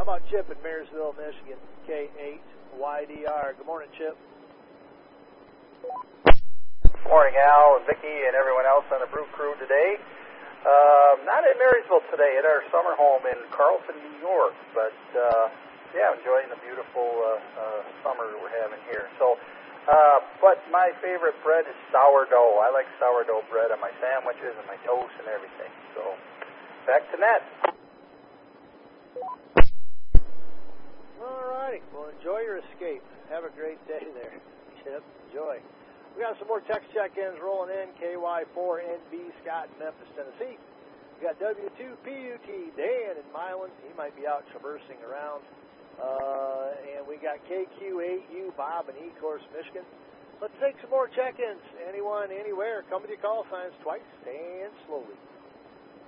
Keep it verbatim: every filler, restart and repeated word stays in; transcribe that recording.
about Chip in Marysville, Michigan, K eight Y D R? Good morning, Chip. Morning, Al and Vicki and everyone else on the Brew Crew today. Uh, not in Marysville today, at our summer home in Carlton, New York, but uh, yeah, enjoying the beautiful uh, uh, summer that we're having here. So, uh, but my favorite bread is sourdough. I like sourdough bread on my sandwiches and my toast and everything. So, back to net. All righty. Well, enjoy your escape. Have a great day there, Chip. Enjoy. We got some more text check-ins rolling in. K Y four N B, Scott in Memphis, Tennessee. We got W two P U T, Dan in Milan. He might be out traversing around. Uh, and we got K Q eight U, Bob in Ecorse, Michigan. Let's take some more check-ins. Anyone, anywhere, come with your call signs twice and slowly.